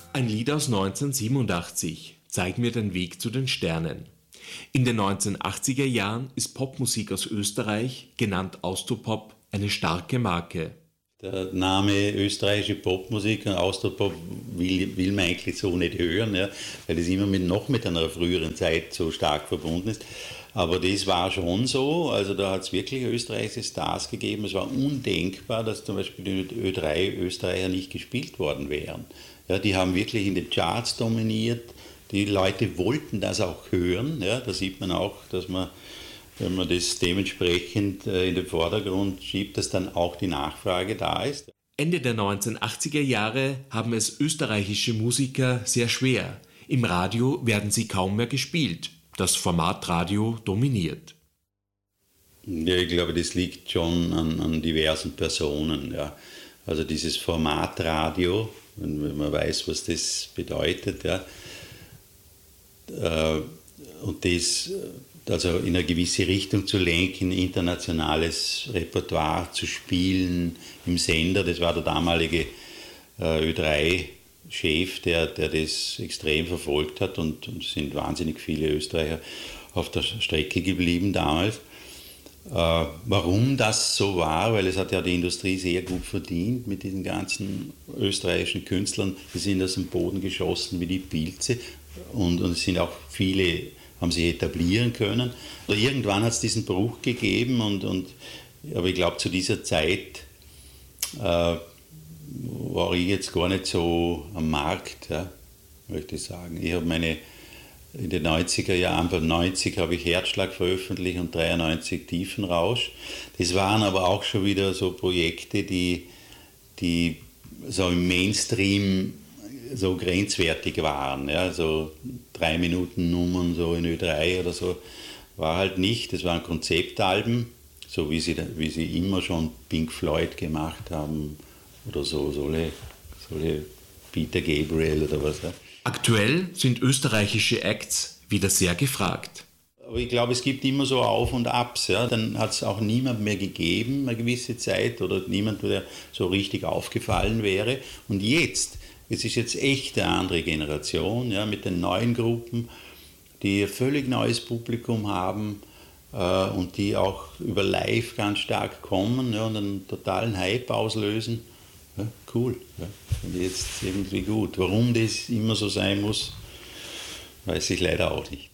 Ein Lied aus 1987, Zeig mir den Weg zu den Sternen. In den 1980er Jahren ist Popmusik aus Österreich, genannt Austropop, eine starke Marke. Der Name österreichische Popmusik und Austropop will man eigentlich so nicht hören, ja, weil das immer noch mit einer früheren Zeit so stark verbunden ist. Aber das war schon so, also da hat es wirklich österreichische Stars gegeben. Es war undenkbar, dass zum Beispiel die Ö3 Österreicher nicht gespielt worden wären. Ja, die haben wirklich in den Charts dominiert. Die Leute wollten das auch hören. Ja, da sieht man auch, dass man, wenn man das dementsprechend in den Vordergrund schiebt, dass dann auch die Nachfrage da ist. Ende der 1980er Jahre haben es österreichische Musiker sehr schwer. Im Radio werden sie kaum mehr gespielt. Das Format Radio dominiert. Ja, ich glaube, das liegt schon an diversen Personen. Ja. Also dieses Formatradio, wenn man weiß, was das bedeutet, ja, und das also in eine gewisse Richtung zu lenken, internationales Repertoire zu spielen im Sender, das war der damalige Ö3-Chef, der das extrem verfolgt hat, und es sind wahnsinnig viele Österreicher auf der Strecke geblieben damals. Warum das so war, weil es hat ja die Industrie sehr gut verdient mit diesen ganzen österreichischen Künstlern, die sind aus dem Boden geschossen wie die Pilze, und es sind auch viele, haben sich etablieren können. Irgendwann hat es diesen Bruch gegeben, aber ich glaube, zu dieser Zeit war ich jetzt gar nicht so am Markt, ja, möchte ich sagen. Ich habe in den 90er Jahren, Anfang 90 habe ich Herzschlag veröffentlicht und 93 Tiefenrausch. Das waren aber auch schon wieder so Projekte, die so im Mainstream so grenzwertig waren. Ja, so 3-Minuten-Nummern so in Ö3 oder so war halt nicht. Das waren Konzeptalben, so wie sie immer schon Pink Floyd gemacht haben oder so Peter Gabriel oder was. Ja. Aktuell sind österreichische Acts wieder sehr gefragt. Aber ich glaube, es gibt immer so Auf und Abs. Ja. Dann hat es auch niemand mehr gegeben, eine gewisse Zeit, oder niemand, der so richtig aufgefallen wäre. Und es ist jetzt echt eine andere Generation, ja, mit den neuen Gruppen, die ein völlig neues Publikum haben und die auch über Live ganz stark kommen, ja, und einen totalen Hype auslösen. Ja, cool, ja, finde ich jetzt irgendwie gut. Warum das immer so sein muss, weiß ich leider auch nicht.